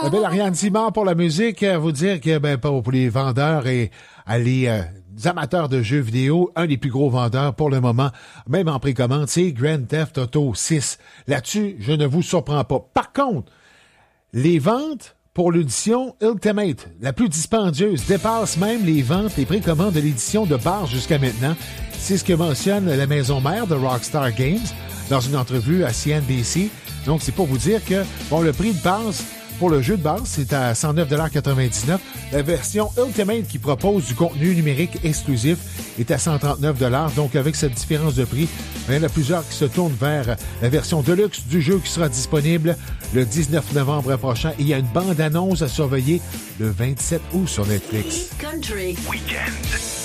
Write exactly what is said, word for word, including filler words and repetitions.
La belle Ariane Simard pour la musique. Euh, vous dire que ben, pour les vendeurs et euh, les euh, amateurs de jeux vidéo, un des plus gros vendeurs pour le moment, même en précommande, c'est Grand Theft Auto six. Là-dessus, je ne vous surprends pas. Par contre, les ventes pour l'édition Ultimate, la plus dispendieuse, dépassent même les ventes, les précommandes de l'édition de base jusqu'à maintenant. C'est ce que mentionne la maison mère de Rockstar Games dans une entrevue à C N B C. Donc, c'est pour vous dire que, bon, le prix de base pour le jeu de base, c'est à cent neuf dollars quatre-vingt-dix-neuf. La version Ultimate qui propose du contenu numérique exclusif est à cent trente-neuf dollars. Donc, avec cette différence de prix, il y en a plusieurs qui se tournent vers la version Deluxe du jeu qui sera disponible le dix-neuf novembre prochain. Et il y a une bande-annonce à surveiller le vingt-sept août sur Netflix. Country Weekend.